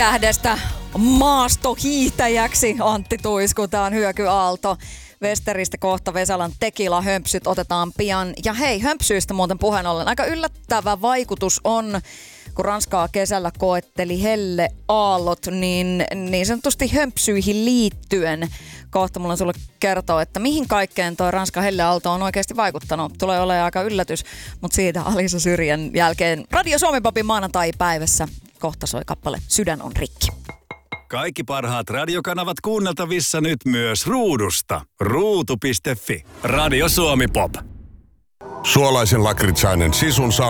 Tähdestä maastohiihtäjäksi Antti Tuisku, tää on Hyökyaalto. Westeristä kohta Vesalan tekila-hömpsyt otetaan pian. Ja hei, hömpsyistä muuten puheen ollen. Aika yllättävä vaikutus on, kun Ranskaa kesällä koetteli helleaallot, niin sanotusti hömpsyihin liittyen. Kohta mulla on sulle kertoa, että mihin kaikkeen toi Ranskan helleaalto on oikeasti vaikuttanut. Tulee olemaan aika yllätys, mutta siitä Alisa Syrjän jälkeen Radio Suomi-Popin maanantai-päivässä kohta soi kappale Sydän on rikki. Kaikki parhaat radiokanavat kuunneltavissa nyt myös ruudusta. Ruutu.fi. Radio Suomi Pop. Suolaisen lakritsainen sisun